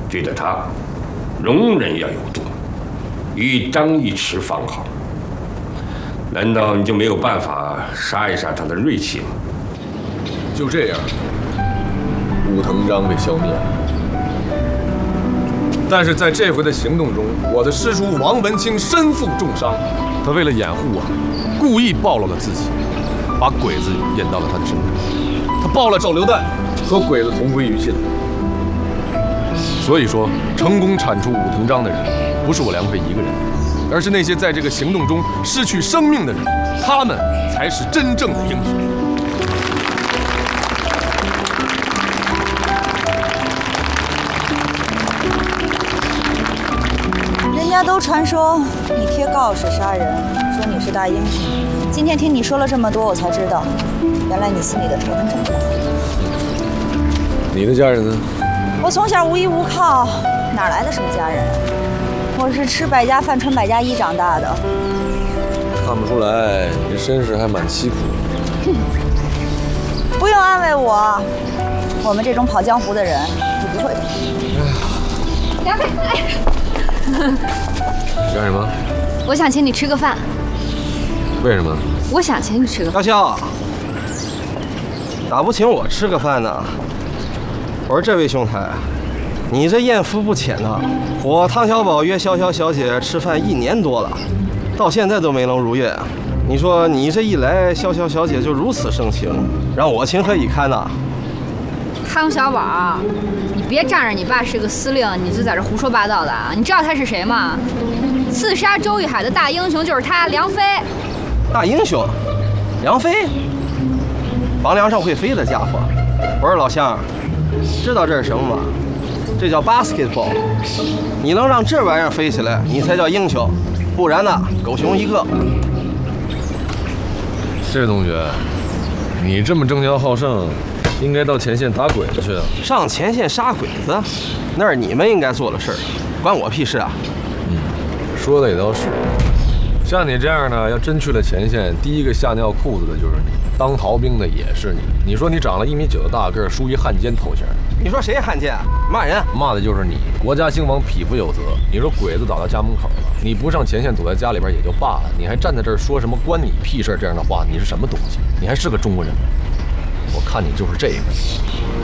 觉得他容人要有度，一张一弛方好。难道你就没有办法杀一杀他的锐气吗？ 就这样，武藤章被消灭了。但是在这回的行动中，我的师叔王文清身负重伤，他为了掩护我，故意暴露了自己，把鬼子引到了他的身边。他爆了手榴弹，和鬼子同归于尽了。所以说，成功铲除武藤章的人，不是我梁飞一个人，而是那些在这个行动中失去生命的人，他们才是真正的英雄。 人家都传说你贴告示杀人，说你是大英雄。今天听你说了这么多，我才知道，原来你心里的仇恨这么大。 你的家人呢？ 我从小无依无靠，哪来的什么家人？我是吃百家饭、穿百家衣长大的。 看不出来，你这身世还蛮凄苦的。 不用安慰我，我们这种跑江湖的人是不会的。 梁飞， 干什么？ 我想请你吃个饭。 为什么？ 我想请你吃个饭。 高潇，咋不请我吃个饭呢？我说这位兄台，你这艳福不浅呐！我汤小宝约潇潇小姐吃饭1年多了，到现在都没能如愿。你说你这一来，潇潇小姐就如此盛情，让我情何以堪呐？ 汤小宝，你别仗着你爸是个司令，你就在这胡说八道的啊！你知道他是谁吗？刺杀周玉海的大英雄就是他，梁飞。 大英雄，梁飞，房梁上会飞的家伙。我说老乡，知道这是什么吗？这叫 basketball。你能让这玩意儿飞起来，你才叫英雄，不然呢，狗熊一个。 这位同学，你这么争强好胜，应该到前线打鬼子去啊！ 上前线杀鬼子，那是你们应该做的事儿，关我屁事啊！ 说的也倒是。像你这样呢，要真去了前线，第一个吓尿裤子的就是你，当逃兵的也是你。你说你长了1.9米的大个儿，梳一汉奸头衔， 你说谁汉奸？骂人？ 骂的就是你。国家兴亡，匹夫有责。你说鬼子倒到家门口了，你不上前线，躲在家里边也就罢了，你还站在这儿说什么关你屁事这样的话，你是什么东西？你还是个中国人吗？我看你就是这个。